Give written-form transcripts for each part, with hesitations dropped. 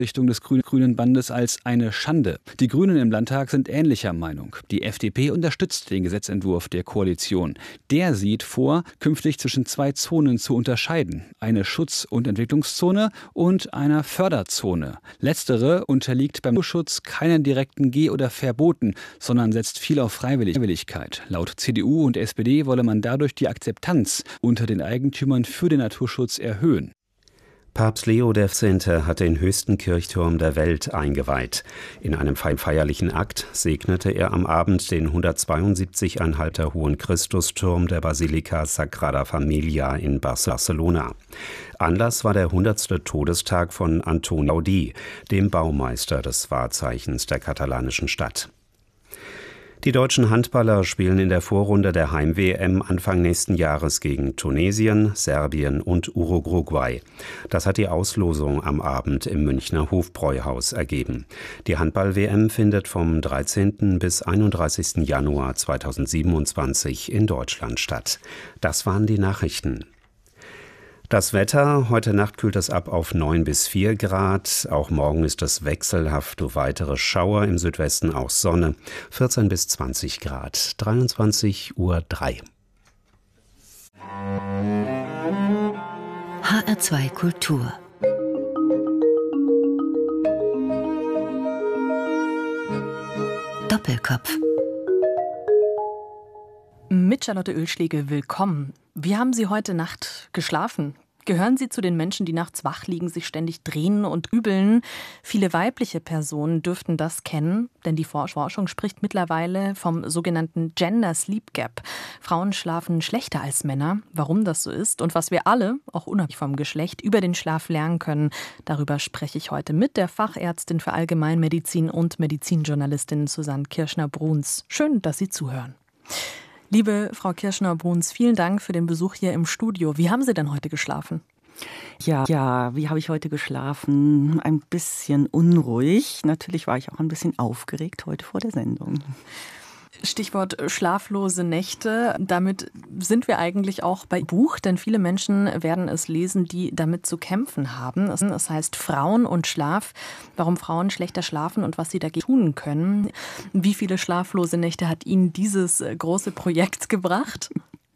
Richtung des grünen Bandes als eine Schande. Die Grünen im Landtag sind ähnlicher Meinung. Die FDP unterstützt den Gesetzentwurf der Koalition. Der sieht vor, künftig zwischen 2 Zonen zu unterscheiden. Eine Schutz- und Entwicklungszone und einer Förderzone. Letztere unterliegt beim Naturschutz keinen direkten Geh- oder Verboten, sondern setzt viel auf Freiwilligkeit. Laut CDU und SPD wolle man dadurch die Akzeptanz unter den Eigentümern für den Naturschutz erhöhen. Papst Leo XIV. Hat den höchsten Kirchturm der Welt eingeweiht. In einem feierlichen Akt segnete er am Abend den 172,5 Meter hohen Christusturm der Basilika Sagrada Familia in Barcelona. Anlass war der 100. Todestag von Antoni Gaudí, dem Baumeister des Wahrzeichens der katalanischen Stadt. Die deutschen Handballer spielen in der Vorrunde der Heim-WM Anfang nächsten Jahres gegen Tunesien, Serbien und Uruguay. Das hat die Auslosung am Abend im Münchner Hofbräuhaus ergeben. Die Handball-WM findet vom 13. bis 31. Januar 2027 in Deutschland statt. Das waren die Nachrichten. Das Wetter: Heute Nacht kühlt es ab auf 9 bis 4 Grad. Auch morgen ist es wechselhaft. Weitere Schauer, im Südwesten auch Sonne. 14 bis 20 Grad. 23:03 Uhr. HR2 Kultur. Doppelkopf. Mit Charlotte Oehlschläge willkommen. Wie haben Sie heute Nacht geschlafen? Gehören Sie zu den Menschen, die nachts wach liegen, sich ständig drehen und grübeln? Viele weibliche Personen dürften das kennen, denn die Forschung spricht mittlerweile vom sogenannten Gender Sleep Gap. Frauen schlafen schlechter als Männer. Warum das so ist und was wir alle, auch unabhängig vom Geschlecht, über den Schlaf lernen können, darüber spreche ich heute mit der Fachärztin für Allgemeinmedizin und Medizinjournalistin Susanne Kirschner-Bruns. Schön, dass Sie zuhören. Liebe Frau Kirschner-Bruns, vielen Dank für den Besuch hier im Studio. Wie haben Sie denn heute geschlafen? Ja, wie habe ich heute geschlafen? Ein bisschen unruhig. Natürlich war ich auch ein bisschen aufgeregt heute vor der Sendung. Stichwort schlaflose Nächte. Damit sind wir eigentlich auch bei Buch, denn viele Menschen werden es lesen, die damit zu kämpfen haben. Es heißt Frauen und Schlaf, warum Frauen schlechter schlafen und was sie dagegen tun können. Wie viele schlaflose Nächte hat Ihnen dieses große Projekt gebracht?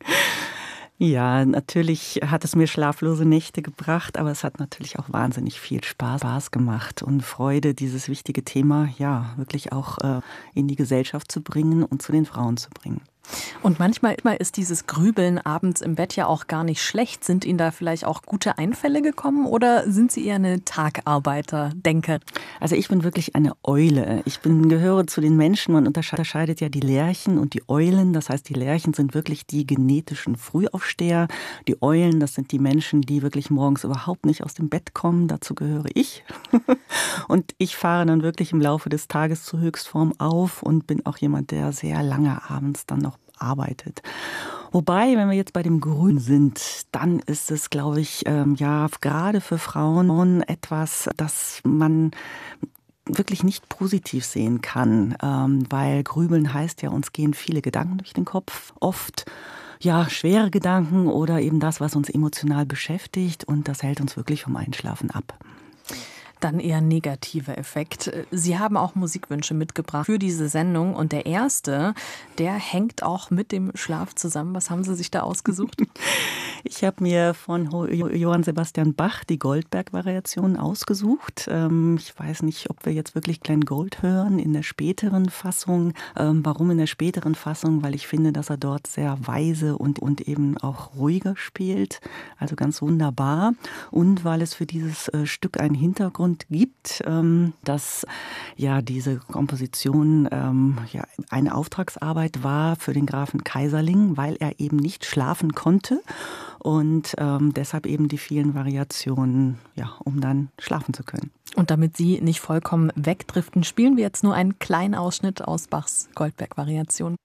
Ja, natürlich hat es mir schlaflose Nächte gebracht, aber es hat natürlich auch wahnsinnig viel Spaß gemacht und Freude, dieses wichtige Thema ja wirklich auch in die Gesellschaft zu bringen und zu den Frauen zu bringen. Und manchmal ist dieses Grübeln abends im Bett ja auch gar nicht schlecht. Sind Ihnen da vielleicht auch gute Einfälle gekommen oder sind Sie eher eine Tagarbeiter-Denker? Also ich bin wirklich eine Eule. Gehöre zu den Menschen, man unterscheidet ja die Lerchen und die Eulen. Das heißt, die Lerchen sind wirklich die genetischen Frühaufsteher. Die Eulen, das sind die Menschen, die wirklich morgens überhaupt nicht aus dem Bett kommen. Dazu gehöre ich. Und ich fahre dann wirklich im Laufe des Tages zur Höchstform auf und bin auch jemand, der sehr lange abends dann noch arbeitet. Wobei, wenn wir jetzt bei dem Grün sind, dann ist es, glaube ich, gerade für Frauen etwas, das man wirklich nicht positiv sehen kann, weil Grübeln heißt ja, uns gehen viele Gedanken durch den Kopf, oft schwere Gedanken oder eben das, was uns emotional beschäftigt, und das hält uns wirklich vom Einschlafen ab. Dann eher ein negativer Effekt. Sie haben auch Musikwünsche mitgebracht für diese Sendung und der erste, der hängt auch mit dem Schlaf zusammen. Was haben Sie sich da ausgesucht? Ich habe mir von Johann Sebastian Bach die Goldberg-Variation ausgesucht. Ich weiß nicht, ob wir jetzt wirklich Glenn Gould hören in der späteren Fassung. Warum in der späteren Fassung? Weil ich finde, dass er dort sehr weise und eben auch ruhiger spielt. Also ganz wunderbar. Und weil es für dieses Stück einen Hintergrund gibt, dass diese Komposition eine Auftragsarbeit war für den Grafen Kaiserling, weil er eben nicht schlafen konnte und deshalb eben die vielen Variationen, um dann schlafen zu können. Und damit Sie nicht vollkommen wegdriften, spielen wir jetzt nur einen kleinen Ausschnitt aus Bachs Goldberg-Variation.